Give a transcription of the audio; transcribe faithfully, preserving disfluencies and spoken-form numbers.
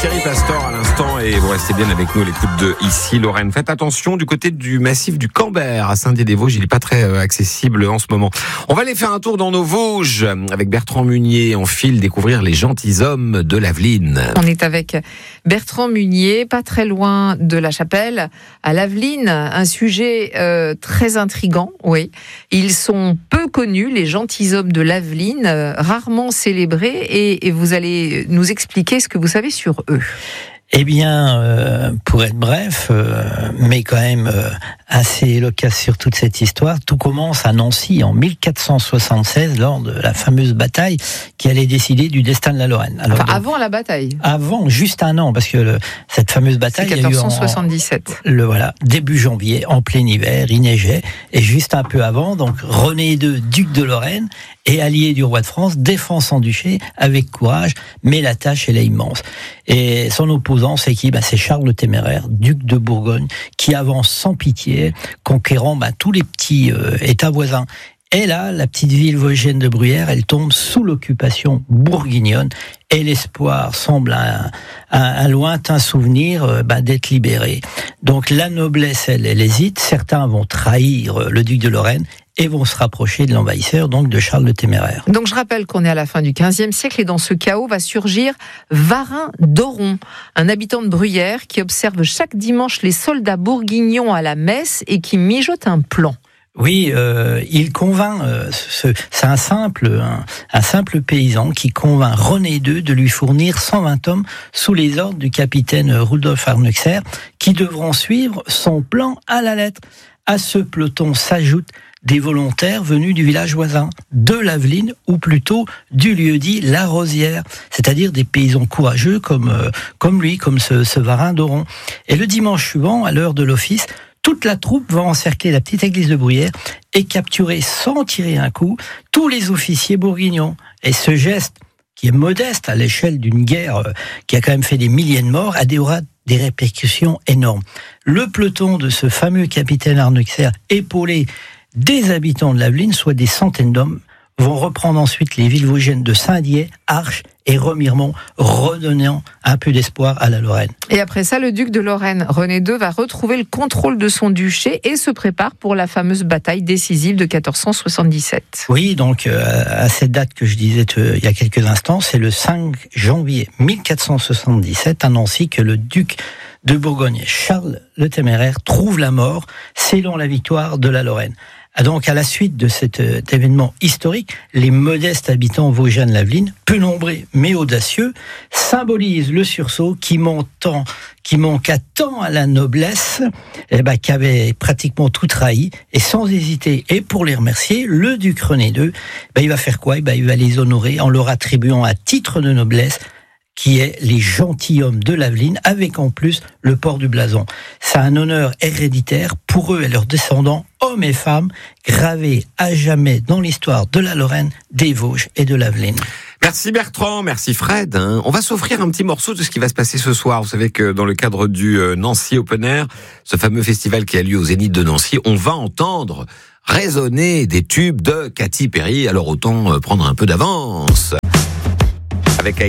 Thierry Pastor à l'instant et vous restez bien avec nous à l'écoute de Ici Lorraine. Faites attention du côté du massif du Camber à Saint-Dié-des-Vosges, il n'est pas très accessible en ce moment. On va aller faire un tour dans nos Vosges avec Bertrand Munier. On file découvrir les gentilshommes de l'Aveline. On est avec Bertrand Munier, pas très loin de la Chapelle, à l'Aveline. Un sujet euh, très intrigant, oui. Ils sont peu connus, les gentilshommes de l'Aveline, euh, rarement célébrés et, et vous allez nous expliquer ce que vous savez sur eux. Eh bien, euh, pour être bref, euh, mais quand même euh, assez loquace sur toute cette histoire, tout commence à Nancy en mille quatre cent soixante-seize lors de la fameuse bataille qui allait décider du destin de la Lorraine. Alors, enfin, donc, avant la bataille. Avant, juste un an, parce que le, cette fameuse bataille, c'est quatorze cent soixante-dix-sept. Il y a eu en, le voilà, début janvier, en plein hiver, il neigeait, et juste un peu avant, donc René deux, duc de Lorraine, et allié du roi de France, défend son duché avec courage, mais la tâche elle est immense. Et son opposant, c'est qui ? Ben, c'est Charles le Téméraire, duc de Bourgogne, qui avance sans pitié, conquérant ben, tous les petits euh, États voisins. Et là, la petite ville vosgienne de Bruyères, elle tombe sous l'occupation bourguignonne, et l'espoir semble un, un, un lointain souvenir euh, ben, d'être libéré. Donc la noblesse, elle, elle hésite. Certains vont trahir euh, le duc de Lorraine, et vont se rapprocher de l'envahisseur, donc de Charles le Téméraire. Donc je rappelle qu'on est à la fin du quinzième siècle et dans ce chaos va surgir Varin d'Oron, un habitant de Bruyères qui observe chaque dimanche les soldats bourguignons à la messe et qui mijote un plan. Oui, euh, il convainc, euh, ce, c'est un simple, un, un simple paysan qui convainc René deux de lui fournir cent vingt hommes sous les ordres du capitaine Rudolf Arnuxer, qui devront suivre son plan à la lettre. À ce peloton s'ajoutent des volontaires venus du village voisin, de l'Aveline, ou plutôt du lieu-dit La Rosière, c'est-à-dire des paysans courageux comme, euh, comme lui, comme ce, ce Varin d'Oron. Et le dimanche suivant, à l'heure de l'office, toute la troupe va encercler la petite église de Bruyères et capturer sans tirer un coup tous les officiers bourguignons. Et ce geste, qui est modeste à l'échelle d'une guerre euh, qui a quand même fait des milliers de morts, a des, aura des répercussions énormes. Le peloton de ce fameux capitaine Arnuxer, épaulé des habitants de l'Aveline, soit des centaines d'hommes, vont reprendre ensuite les villes vosgiennes de Saint-Dié, Arches et Remiremont, redonnant un peu d'espoir à la Lorraine. Et après ça, le duc de Lorraine, René deux, va retrouver le contrôle de son duché et se prépare pour la fameuse bataille décisive de quatorze cent soixante-dix-sept. Oui, donc euh, à cette date que je disais euh, il y a quelques instants, c'est le cinq janvier mille quatre cent soixante-dix-sept à Nancy que le duc de Bourgogne, Charles le Téméraire, trouve la mort, scellant la victoire de la Lorraine. Donc, à la suite de cet euh, événement historique, les modestes habitants vosgiens de l'Aveline, peu nombreux mais audacieux, symbolisent le sursaut qui monte tant, qui manqua tant à la noblesse, eh ben, qui avait pratiquement tout trahi, et sans hésiter, et pour les remercier, le duc René deux, ben, il va faire quoi ? Eh ben, il va les honorer en leur attribuant un titre de noblesse, qui est les gentilshommes de l'Aveline, avec en plus le port du blason. C'est un honneur héréditaire pour eux et leurs descendants, hommes et femmes, gravés à jamais dans l'histoire de la Lorraine, des Vosges et de l'Aveline. Merci Bertrand, merci Fred. On va s'offrir un petit morceau de ce qui va se passer ce soir. Vous savez que dans le cadre du Nancy Open Air, ce fameux festival qui a lieu au Zénith de Nancy, on va entendre résonner des tubes de Katy Perry. Alors autant prendre un peu d'avance.